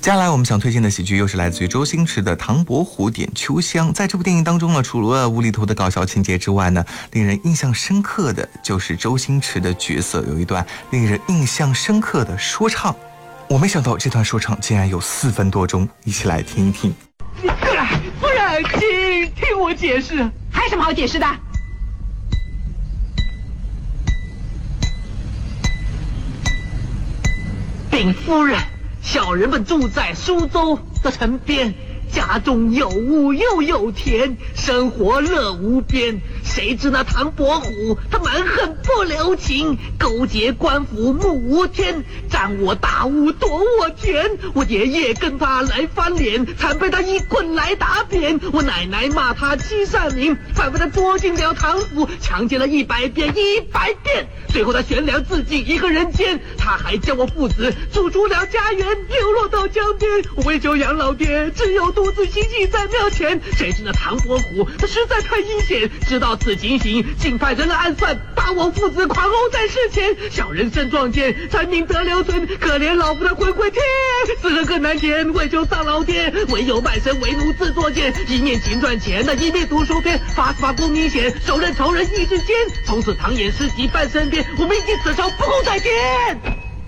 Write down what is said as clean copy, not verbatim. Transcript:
接下来我们想推荐的喜剧又是来自于周星驰的《唐伯虎点秋香》。在这部电影当中呢，除了无厘头的搞笑情节之外呢，令人印象深刻的就是周星驰的角色有一段令人印象深刻的说唱。我没想到这段说唱竟然有4分多钟，一起来听一听。 夫人，请听我解释。 还有什么好解释的？ 禀夫人，小人们住在苏州的城边，家中有屋又有田，生活乐无边。谁知那唐伯虎他蛮横不留情，勾结官府目无天，占我大屋夺我田。我爷爷跟他来翻脸，惨被他一棍来打扁。我奶奶骂他欺善民，反被他捉进了唐府，强奸了100遍100遍。最后他悬梁自尽一个人间，他还将我父子逐出了家园，流落到江边。我为救养老爹，只有独自行乞在庙前。谁知那唐伯虎他实在太阴险，知道此情形，竟派人来暗算，把我父子狂殴在事前。小人身壮健，才明得留存，可怜老夫的魂归天。此恨更难填，为救丧老爹，唯有卖身为奴自作贱。一面勤赚钱，那一面读书篇，发司法不明显，手刃仇人意志坚。从此唐寅诗集半身边，我铭记此仇不共戴天。